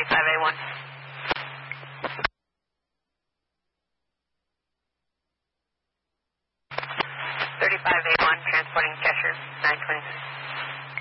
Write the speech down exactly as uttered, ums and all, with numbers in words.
thirty-five A one. thirty-five A one, transporting Cheshire, nine twenty-six.